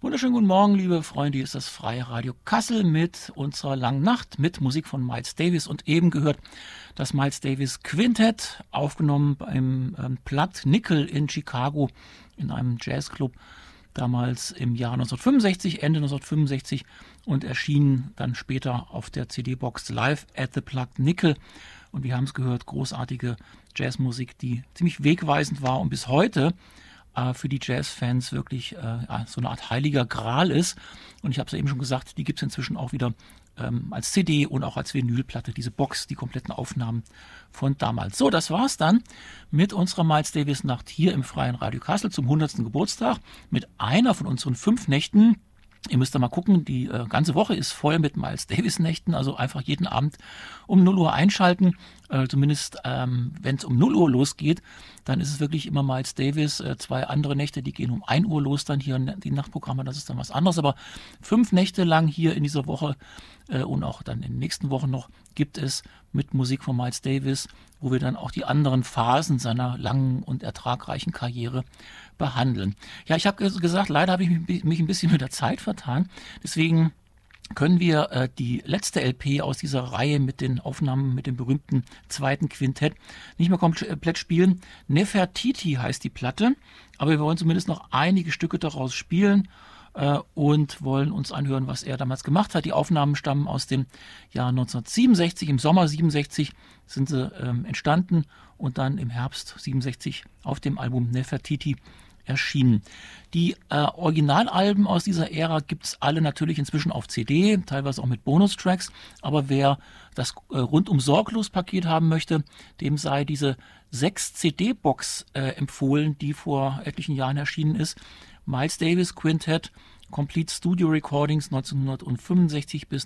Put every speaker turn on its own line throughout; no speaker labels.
Wunderschönen guten Morgen, liebe Freunde. Hier ist das Freie Radio Kassel mit unserer langen Nacht mit Musik von Miles Davis und eben gehört das Miles Davis Quintett, aufgenommen beim Platt Nickel in Chicago in einem Jazzclub, damals im Jahr 1965, Ende 1965, und erschien dann später auf der CD-Box Live at the Platt Nickel. Und wir haben es gehört, großartige Jazzmusik, die ziemlich wegweisend war und bis heute für die Jazzfans wirklich so eine Art heiliger Gral ist. Und ich habe es ja eben schon gesagt, die gibt es inzwischen auch wieder als CD und auch als Vinylplatte, diese Box, die kompletten Aufnahmen von damals. So, das war's dann mit unserer Miles Davis Nacht hier im Freien Radio Kassel zum 100. Geburtstag mit einer von unseren 5 Nächten. Ihr müsst da mal gucken, die ganze Woche ist voll mit Miles Davis Nächten, also einfach jeden Abend um 0 Uhr einschalten. Zumindest wenn es um 0 Uhr losgeht, dann ist es wirklich immer Miles Davis. 2 andere Nächte, die gehen um 1 Uhr los, dann hier die Nachtprogramme, das ist dann was anderes. Aber 5 Nächte lang hier in dieser Woche und auch dann in den nächsten Wochen noch gibt es mit Musik von Miles Davis, wo wir dann auch die anderen Phasen seiner langen und ertragreichen Karriere behandeln. Ja, ich habe gesagt, leider habe ich mich ein bisschen mit der Zeit vertan. Deswegen können wir die letzte LP aus dieser Reihe mit den Aufnahmen mit dem berühmten zweiten Quintett nicht mehr komplett spielen. Nefertiti heißt die Platte, aber wir wollen zumindest noch einige Stücke daraus spielen und wollen uns anhören, was er damals gemacht hat. Die Aufnahmen stammen aus dem Jahr 1967, im Sommer 67 sind sie entstanden und dann im Herbst 67 auf dem Album Nefertiti erschienen. Die Originalalben aus dieser Ära gibt es alle natürlich inzwischen auf CD, teilweise auch mit Bonustracks, aber wer das rundum sorglos Paket haben möchte, dem sei diese 6 CD-Box empfohlen, die vor etlichen Jahren erschienen ist. Miles Davis Quintett, Complete Studio Recordings 1965 bis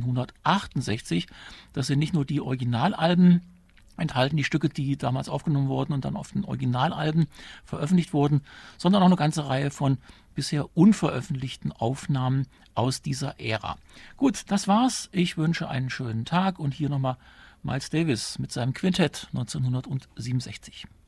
1968. Das sind nicht nur die Originalalben, enthalten die Stücke, die damals aufgenommen wurden und dann auf den Originalalben veröffentlicht wurden, sondern auch eine ganze Reihe von bisher unveröffentlichten Aufnahmen aus dieser Ära. Gut, das war's. Ich wünsche einen schönen Tag und hier nochmal Miles Davis mit seinem Quintett 1967.